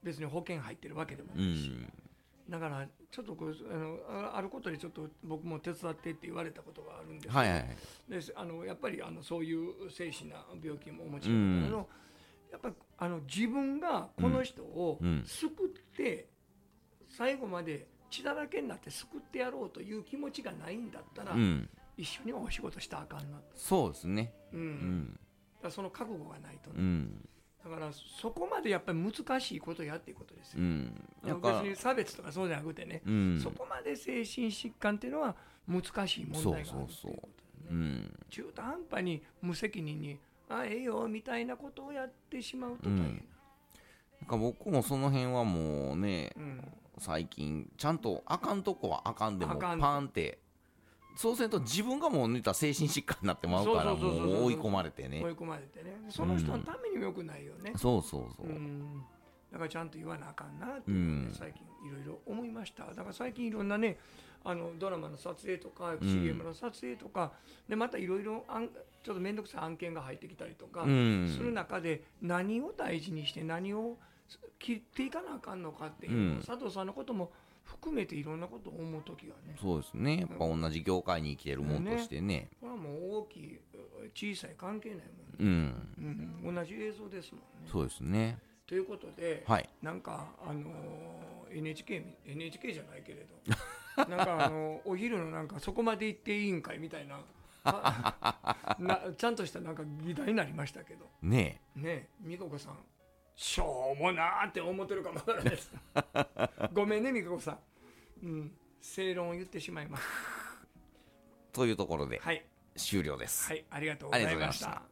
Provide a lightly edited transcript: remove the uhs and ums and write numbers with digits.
別に保険入ってるわけでもうないし、 んだからちょっとあることでちょっと僕も手伝ってって言われたことがあるんですけど、 はいはいはい。 でやっぱりそういう精神な病気もお持ちの方の、やっぱり自分がこの人を救って最後まで血だらけになって救ってやろうという気持ちがないんだったら、一緒にお仕事したらあかんなと。 そうですね。 だからその覚悟がないとね、 うん。 だからそこまでやっぱり難しいことをやっていくことですよ、 だ別に差別とかそうじゃなくてね、そこまで精神疾患っていうのは難しい問題があるということでね、中途半端に無責任にええよみたいなことをやってしまうと大変な、 なんか僕もその辺はもうね、最近ちゃんとあかんとこはあかんでもパンって、そうすると自分がもう似た精神疾患になってまうからもう追い込まれてね、 その人のためにもよくないよね、 そうそうそう、 だからちゃんと言わなあかんなっていうのを、最近いろいろ思いました。だから最近いろんなねドラマの撮影とか CM の撮影とかでまたいろいろちょっと面倒くさい案件が入ってきたりとかする中で、何を大事にして何を切っていかなあかんのかっていう、佐藤さんのことも含めていろんなことを思う時がね、 そうですね、やっぱ同じ業界に生きてるもんとしてね、 これはもう大きい小さい関係ないもんね、同じ映像ですもんね。 そうですね。 ということで、なんかNHK じゃないけれどなんかお昼のなんかそこまで行っていいんかいみたいなちゃんとしたなんか議題になりましたけどねえ美香子さんしょうもなーって思ってるかもわからないですごめんね美香子さん、正論を言ってしまいますというところで、終了です。 ありがとうございました。